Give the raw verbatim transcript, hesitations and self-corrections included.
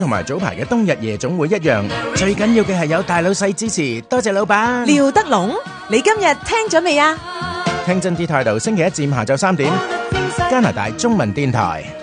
同埋早排嘅冬日夜總會一樣，最緊要嘅係有大老細支持。多謝老闆。 廖德龍，你今日聽咗未啊？ 聽真啲態度，星期一至五下晝三點，加拿大中文電台。